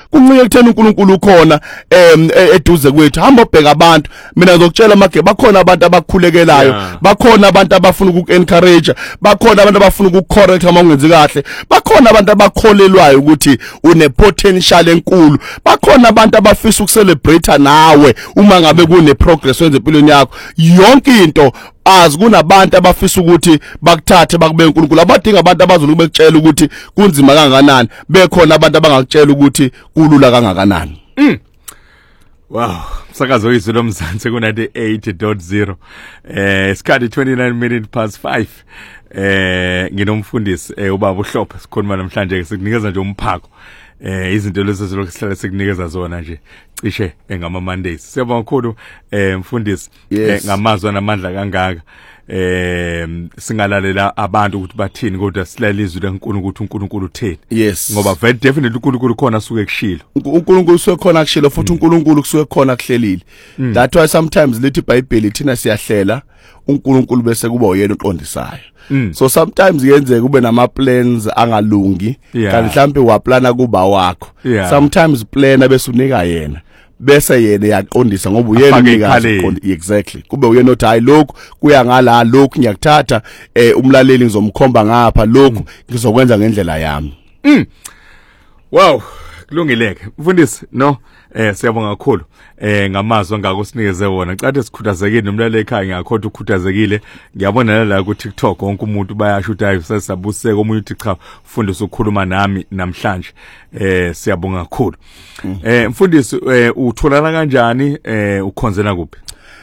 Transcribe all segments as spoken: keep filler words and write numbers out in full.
kuncike kuthena uNkulunkulu ukhona em eduze kwethu hamba ubheka abantu mina ngizokutshela Mageba bakhona abantu abakhulekelayo bakhona abantu abafuna uku-encourage bakhona abantu abafuna uku-correct uma ungenzi kahle bakhona abantu abakholelwayo ukuthi une potential enkulu bakhona abantu abafisa ukucelebrate nawe uma ngabe kune progress wenze empilweni yakho yonke into azi kunabantu abafisa ukuthi bakuthathe bakube uNkulunkulu abadinga abantu abazulu bekutshela ukuthi kunzima kangakanani bekhona abantu abangakutshela ukuthi kulula kangakanani. Mm. Wow, msakazo izwi lomzansi ku ninety-eight point zero. Eh isikhathi twenty-nine minutes past five. Eh nginomfundisi eh ubaba uHlophe sikhuluma namhlanje sikunikeza nje umphako. Eh izinto lezi zilokhu sihlala sikunikeza zona nje cishe engama Mondays. Siyabonga kakhulu eh mfundisi ngamazwi namandla kangaka. Eh singalalela abantu ukuthi bathini kodwa silalela izwi leNkulunkulu ukuthi uNkulunkulu utheni. Yes. Ngoba very definitely uNkulunkulu khona asuke kushilo. uNkulunkulu usuke khona kushilo futhi uNkulunkulu kusuke khona kuhlelile. That why sometimes lithi iBhayibheli thina siyahlela uNkulunkulu bese kuba uyena uqondisayo. Mm. So sometimes yenzeka kube nama plans angalungi kanti mhlambe waplana kuba wakho yeah. Sometimes plan bese unika yena bese yena yaqondisa ngoba uyena umnikazi exactly kube uyena othi hayi lokho kuya ngala lokho ngiyakuthatha eh umlaleli ngizomkhomba ngapha lokho ngizokwenza ngendlela yami. Mm. Wow kulungileke mfundisi no eh siyabonga kakhulu eh ngamazwi angako sinikeze wona cathi sikhuthazekile nomlaleli ekhaya ngiyakhoda ukukhuthazekile ngiyabona la ku TikTok wonke umuntu bayasho ukuthi hayi sesabuseka omunye uthi cha mfundisi ukukhuluma nami namhlanje eh siyabonga kakhulu. Eh mfundisi eh utholana kanjani eh ukhonzela kuphi?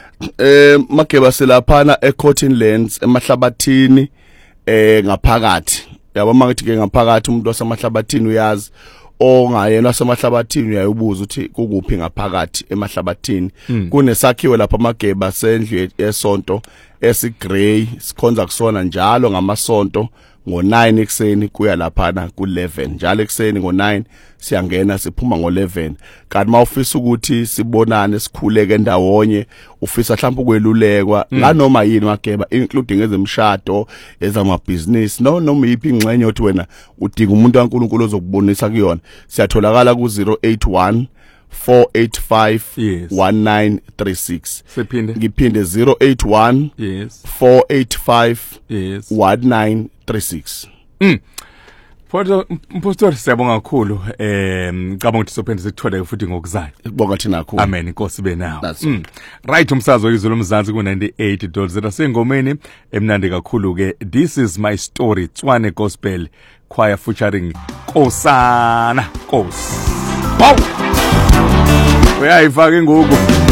Eh Mageba selaphana eCotton Lands emahlabathini eh ngaphakathi yabo mangithi ke ngaphakathi umuntu wasemahlabathini uyazi ongayena wasemahlabathini uyayibuza ukuthi kukuphi ngaphakathi emahlabathini hmm. Kunesakhiwe lapha Mageba sendlu yesonto esigrey sikhonza kusona njalo ngamasonto ngo nine ekseni kuya laphana ku eleven njalo ekseni ngo nine siyangena siphuma ngo eleven kanti mawufisa ukuthi sibonane sikhuleke ndawonye ufisa mhlawumbe ukwelulekwa mm. Nganoma yini Mageba including ezemshado ezama business no noma yipi ingxenye othi wena udinga umuntu kaNkulunkulu ozokubonisa kuyona siyatholakala ku zero eight one four eight five one nine three six siphinde ngiphinde zero eight one yes four eight five yes one nine three six. Mm. Photo impostor siyabonga kakhulu eh ngicabanga ukuthi sophinde sikuthole futhi ngokuzayo. Sibonga thina kakhulu. Amen inkosi be nawo. Mm. Right umsazo izwi lomzansi ku ninety-eight point zero sengomeni emnandi kakhulu ke This Is My Story Tswane Gospel Choir featuring Kosana Kos. Wow. Uyayifaka ngoku.